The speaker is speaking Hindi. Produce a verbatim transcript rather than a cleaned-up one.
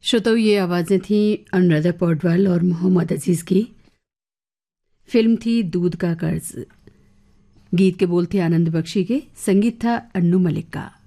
श्रोताओं, ये आवाज़ें थीं अनुराधा पौडवाल और मोहम्मद अजीज़ की। फिल्म थी दूध का कर्ज। गीत के बोल थे आनंद बख्शी के, संगीत था अन्नू मलिक का।